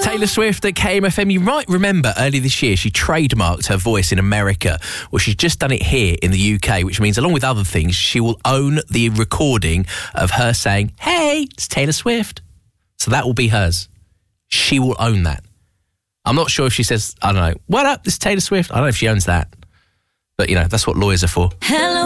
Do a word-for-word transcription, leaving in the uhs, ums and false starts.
Taylor Swift at K M F M. You might remember earlier this year she trademarked her voice in America. Well, she's just done it here in the U K, which means, along with other things, she will own the recording of her saying, "Hey, it's Taylor Swift." So that will be hers. She will own that. I'm not sure if she says, I don't know, "What up, this is Taylor Swift." I don't know if she owns that. But, you know, that's what lawyers are for. Hello.